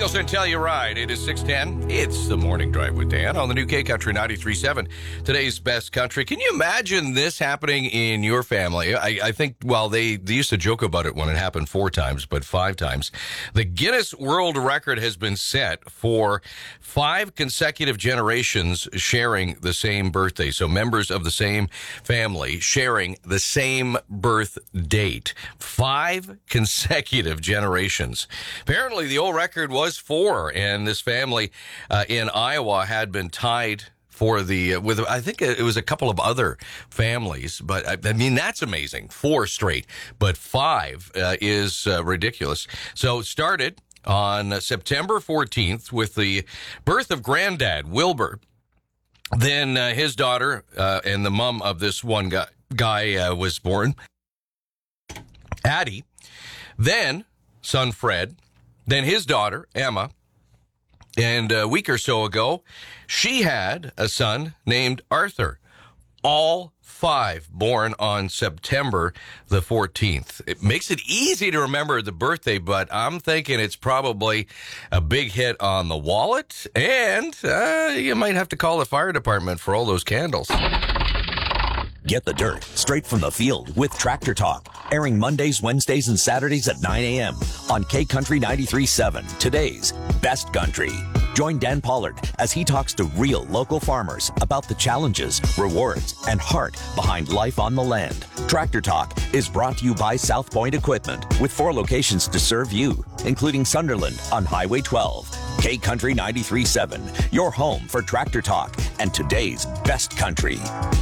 Bagels and Telluride. It is 6:10. It's the Morning Drive with Dan on the new K Country 93.7. Today's best country. Can you imagine this happening in your family? I think, well, they used to joke about it when it happened 4 times, but 5 times. The Guinness World Record has been set for 5 consecutive generations sharing the same birthday. So members of the same family sharing the same birth date. 5 consecutive generations. Apparently, the old record was 4, and this family in Iowa had been tied for the with I think it was a couple of other families, but I mean that's amazing. 4 straight, but 5 is ridiculous. So it started on September 14th with the birth of Granddad Wilbur. Then his daughter and the mom of this one guy was born, Addie. Then son Fred. Then his daughter, Emma, and a week or so ago, she had a son named Arthur. All 5 born on September the 14th. It makes it easy to remember the birthday, but I'm thinking it's probably a big hit on the wallet, and you might have to call the fire department for all those candles. Get the dirt straight from the field with Tractor Talk, airing Mondays, Wednesdays, and Saturdays at 9 a.m. on K Country 93.7, today's best country. Join Dan Pollard as he talks to real local farmers about the challenges, rewards, and heart behind life on the land. Tractor Talk is brought to you by South Point Equipment, with 4 locations to serve you, including Sunderland on Highway 12. K Country 93.7, your home for Tractor Talk and today's best country.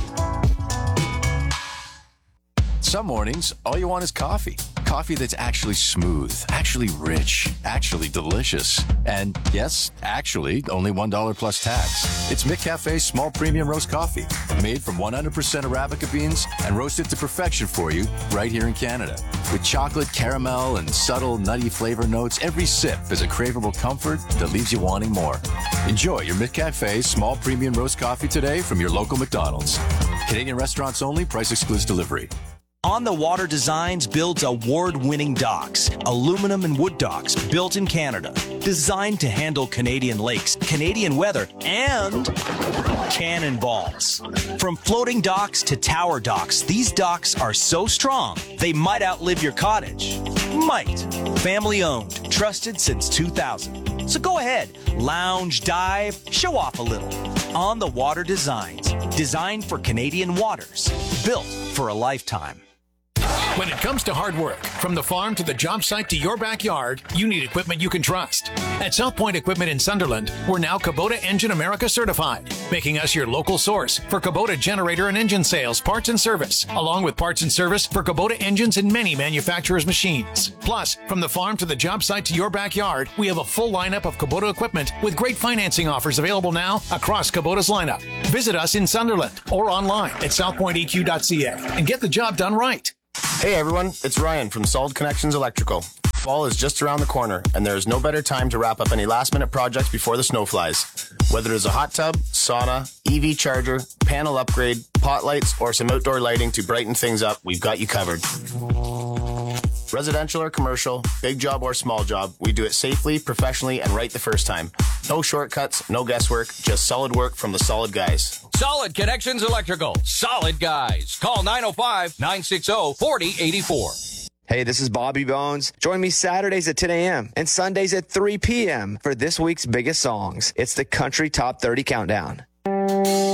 Some mornings, all you want is coffee. Coffee that's actually smooth, actually rich, actually delicious. And yes, actually, only $1 plus tax. It's McCafe's small premium roast coffee, made from 100% Arabica beans and roasted to perfection for you right here in Canada. With chocolate, caramel, and subtle nutty flavor notes, every sip is a craveable comfort that leaves you wanting more. Enjoy your McCafe small premium roast coffee today from your local McDonald's. Canadian restaurants only, price excludes delivery. On the Water Designs builds award-winning docks, aluminum and wood docks built in Canada, designed to handle Canadian lakes, Canadian weather, and cannonballs. From floating docks to tower docks, these docks are so strong, they might outlive your cottage. Might. Family owned, trusted since 2000. So go ahead, lounge, dive, show off a little. On the Water Designs, designed for Canadian waters, built for a lifetime. When it comes to hard work, from the farm to the job site to your backyard, you need equipment you can trust. At South Point Equipment in Sunderland, we're now Kubota Engine America certified, making us your local source for Kubota generator and engine sales, parts and service, along with parts and service for Kubota engines and many manufacturers' machines. Plus, from the farm to the job site to your backyard, we have a full lineup of Kubota equipment with great financing offers available now across Kubota's lineup. Visit us in Sunderland or online at southpointeq.ca and get the job done right. Hey everyone, it's Ryan from Solid Connections Electrical. Fall is just around the corner, and there is no better time to wrap up any last-minute projects before the snow flies. Whether it is a hot tub, sauna, EV charger, panel upgrade, pot lights, or some outdoor lighting to brighten things up, we've got you covered. Residential or commercial, big job or small job, we do it safely, professionally, and right the first time. No shortcuts, no guesswork, just solid work from the solid guys. Solid Connections Electrical. Solid guys. Call 905-960-4084. Hey, this is Bobby Bones. Join me Saturdays at 10 a.m. and Sundays at 3 p.m. for this week's biggest songs. It's the Country Top 30 Countdown.